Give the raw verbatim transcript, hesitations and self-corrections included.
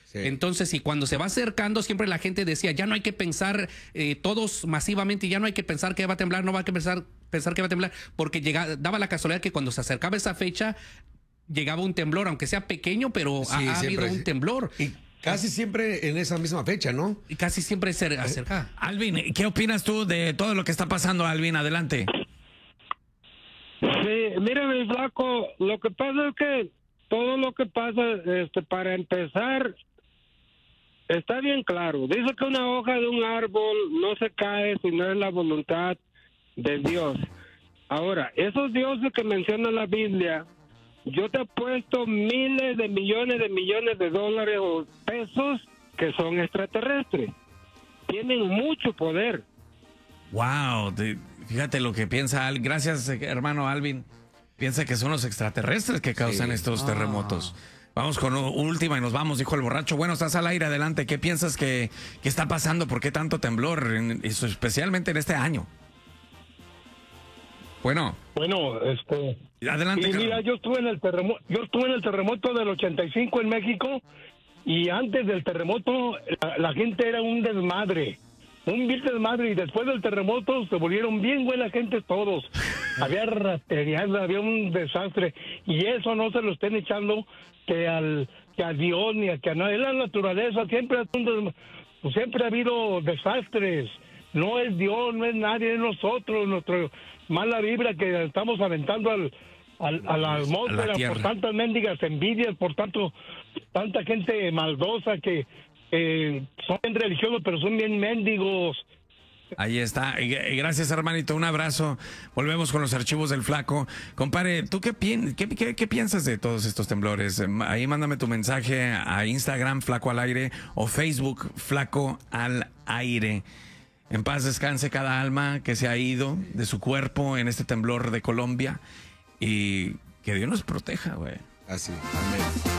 Sí. Entonces, y cuando se va acercando, siempre la gente decía, ya no hay que pensar eh, todos masivamente, ya no hay que pensar que va a temblar, no va a que pensar, pensar que va a temblar, porque llega, daba la casualidad que cuando se acercaba esa fecha, llegaba un temblor, aunque sea pequeño, pero Sí, ha, ha siempre, habido un temblor. Y casi siempre en esa misma fecha, ¿no? Y casi siempre se acerca. Alvin, ¿qué opinas tú de todo lo que está pasando, Alvin? Adelante. Sí, mire, mi flaco, lo que pasa es que todo lo que pasa, este, para empezar, está bien claro. Dice que una hoja de un árbol no se cae si no es la voluntad de Dios. Ahora, esos dioses que menciona la Biblia, yo te he puesto miles de millones de millones de dólares o pesos que son extraterrestres. Tienen mucho poder. Wow, de, fíjate lo que piensa Al. Gracias, hermano Alvin. Piensa que son los extraterrestres que causan Sí. estos Ah. terremotos. Vamos con u- última y nos vamos, dijo el borracho. Bueno, estás al aire, adelante. ¿Qué piensas que, que está pasando? ¿Por qué tanto temblor? En- eso, especialmente en este año. Bueno, Bueno, este... adelante. Y mira, Carlos. yo estuve en el terremoto, yo estuve en el terremoto del ochenta y cinco en México, y antes del terremoto la, la gente era un desmadre, un vil desmadre, y después del terremoto se volvieron bien buena gente todos. Había raterías, había un desastre, y eso no se lo estén echando que al que a Dios ni a que a nadie. La naturaleza siempre ha, siempre ha habido desastres. No es Dios, no es nadie, es nosotros, nuestra mala vibra que estamos aventando al, al, a la atmósfera tierra. por tantas mendigas envidias, por tanto tanta gente maldosa que eh, son bien religiosos pero son bien mendigos. Ahí está. Y- y Gracias, hermanito. Un abrazo. Volvemos con los archivos del Flaco. Compare, ¿tú qué, pien- qué, qué- qué piensas de todos estos temblores? Em, Ahí mándame tu mensaje a Instagram, Flaco al Aire, o Facebook, Flaco al Aire. En paz descanse cada alma que se ha ido de su cuerpo en este temblor de Colombia. Y que Dios nos proteja, güey. Así. Amén.